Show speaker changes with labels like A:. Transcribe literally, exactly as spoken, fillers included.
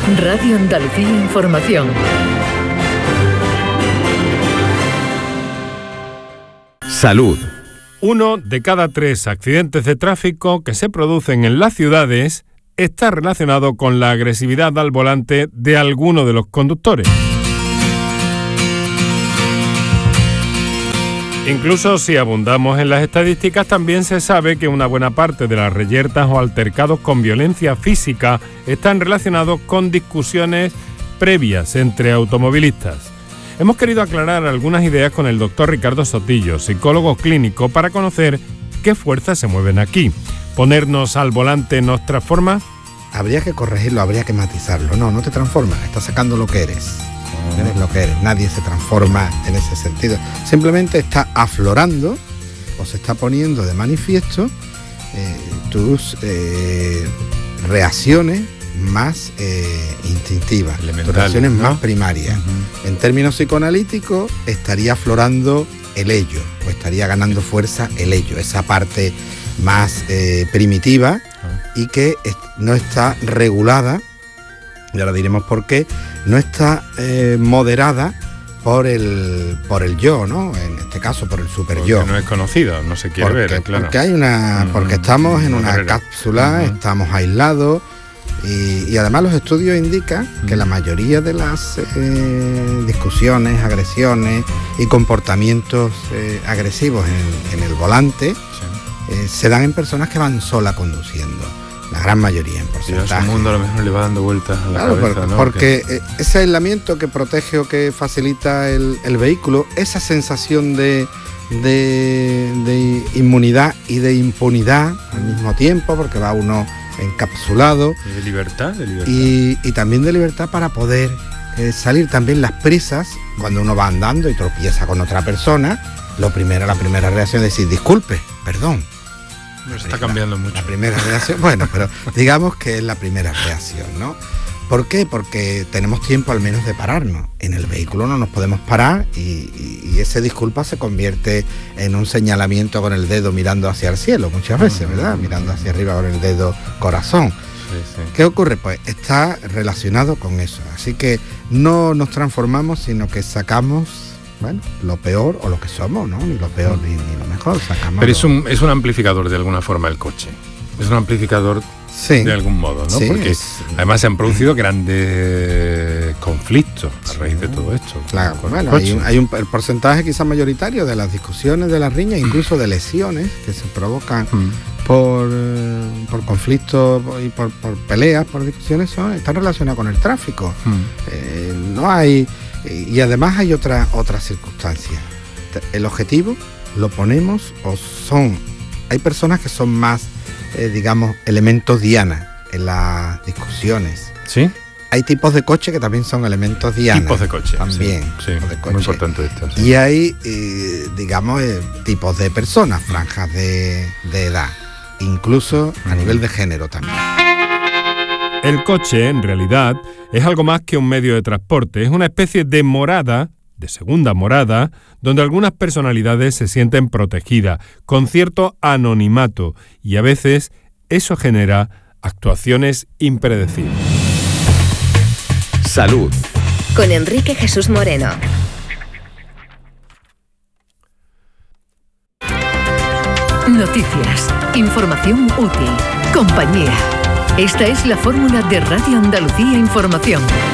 A: Radio Andalucía Información.
B: Salud.
C: Uno de cada tres accidentes de tráfico que se producen en las ciudades está relacionado con la agresividad al volante de alguno de los conductores. Incluso si abundamos en las estadísticas, también se sabe que una buena parte de las reyertas o altercados con violencia física están relacionados con discusiones previas entre automovilistas. Hemos querido aclarar algunas ideas con el doctor Ricardo Sotillo, psicólogo clínico, para conocer qué fuerzas se mueven aquí. ¿Ponernos al volante nos transforma?
D: Habría que corregirlo, habría que matizarlo. No, no te transforma, estás sacando lo que eres. Eres lo que eres, nadie se transforma en ese sentido. Simplemente está aflorando o se está poniendo de manifiesto eh, tus eh, reacciones más eh, instintivas, tus reacciones ¿no? más primarias. Uh-huh. En términos psicoanalíticos, estaría aflorando el ello, o estaría ganando fuerza el ello, esa parte más eh, primitiva uh-huh. y que est- no está regulada. Y ahora diremos por qué, no está eh, moderada por el por el yo, ¿no? En este caso por el super
C: porque
D: yo.
C: No es conocido, no se quiere
D: porque,
C: ver, claro.
D: Porque hay una, porque estamos en una
C: barrera.
D: cápsula, uh-huh. estamos aislados y, y además los estudios indican uh-huh. que la mayoría de las eh, discusiones, agresiones y comportamientos eh, agresivos en, en el volante sí. eh, se dan en personas que van sola conduciendo. La gran mayoría en porcentaje.
C: Y a su mundo a lo mejor le va dando vueltas a la
D: claro,
C: cabeza,
D: porque,
C: ¿no?
D: porque que... ese aislamiento que protege o que facilita el, el vehículo, esa sensación de, de, de inmunidad y de impunidad al mismo tiempo, porque va uno encapsulado.
C: Y de libertad, de libertad.
D: Y, y también de libertad para poder eh, salir también las prisas cuando uno va andando y tropieza con otra persona. Lo primero, la primera reacción es decir, disculpe, perdón.
C: No se está cambiando mucho.
D: La primera reacción, bueno, pero digamos que es la primera reacción, ¿no? ¿Por qué? Porque tenemos tiempo al menos de pararnos. En el vehículo no nos podemos parar y, y, y ese disculpa se convierte en un señalamiento con el dedo mirando hacia el cielo, muchas veces, ¿verdad? Mirando hacia arriba con el dedo corazón. Sí, sí. ¿Qué ocurre? Pues está relacionado con eso. Así que no nos transformamos, sino que sacamos... bueno, lo peor o lo que somos, ¿no? Ni lo peor ni, ni lo mejor, sacamos.
C: Pero es un, es un amplificador de alguna forma el coche. Es un amplificador sí. de algún modo, ¿no?
D: Sí,
C: porque
D: es,
C: además se han producido grandes conflictos a raíz de todo esto.
D: Claro, bueno, hay un, hay un el porcentaje quizás mayoritario de las discusiones, de las riñas, incluso de lesiones que se provocan mm. por, por conflictos y por, por peleas, por discusiones, son, están relacionadas con el tráfico. Mm. Eh, no hay... Y además hay otra otra circunstancia. El objetivo lo ponemos o son... Hay personas que son más, eh, digamos, elementos diana en las discusiones.
C: ¿Sí?
D: Hay tipos de coche que también son elementos diana.
C: Tipos de coche.
D: También.
C: Sí, sí, de coche. Muy importante esto. Sí.
D: Y hay, eh, digamos, eh, tipos de personas, franjas de, de edad. Incluso a nivel de género también.
C: El coche, en realidad, es algo más que un medio de transporte. Es una especie de morada, de segunda morada, donde algunas personalidades se sienten protegidas, con cierto anonimato, y a veces eso genera actuaciones impredecibles.
B: Salud.
E: Con Enrique Jesús Moreno.
A: Noticias, información útil, compañía. Esta es la fórmula de Radio Andalucía Información.